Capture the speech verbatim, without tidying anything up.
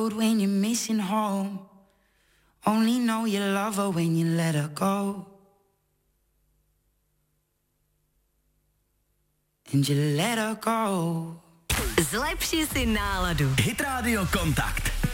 When you're missing home, only know you love her when you let her go. And you let her go. Zlepši si náladu. Hit Radio Kontakt.